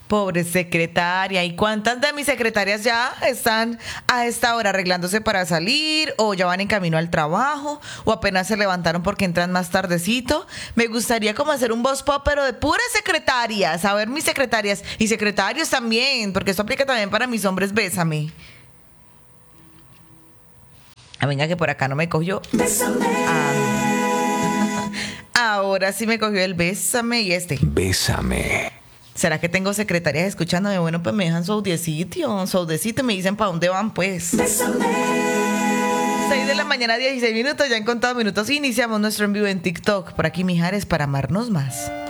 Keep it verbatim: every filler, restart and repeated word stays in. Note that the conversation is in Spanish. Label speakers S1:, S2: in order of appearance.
S1: Pobre secretaria. ¿Y cuántas de mis secretarias ya están a esta hora arreglándose para salir o ya van en camino al trabajo o apenas se levantaron porque entran más tardecito? Me gustaría como hacer un voz pop, pero de puras secretarias. A ver, mis secretarias y secretarios también, porque esto aplica también para mis hombres. Bésame. Ah, venga, que por acá no me cogió. Bésame. Ah. Ahora sí me cogió el bésame y este.
S2: Bésame.
S1: ¿Será que tengo secretarias escuchándome? Bueno, pues me dejan su audiecito, su audiecito y me dicen para dónde van, pues. Bésame. seis de la mañana, dieciséis minutos, ya en contado minutos iniciamos nuestro en vivo en TikTok. Por aquí, Mijares, para amarnos más.